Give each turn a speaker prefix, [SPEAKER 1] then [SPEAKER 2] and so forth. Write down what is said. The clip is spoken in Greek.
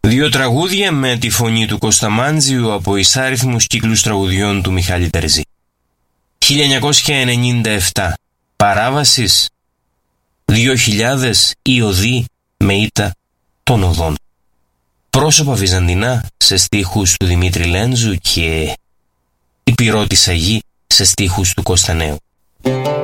[SPEAKER 1] Δύο τραγούδια με τη φωνή του Κώστα Μάντζιου από εισάριθμους κύκλους τραγουδιών του Μιχάλη Τερζή. 1997. Παράβασης. 2000. Η οδή με ήττα των οδών. Πρόσωπα βυζαντινά σε στίχους του Δημήτρη Λέντζου και η πυρώτισσα γη σε στίχους του Κώστα Νέου.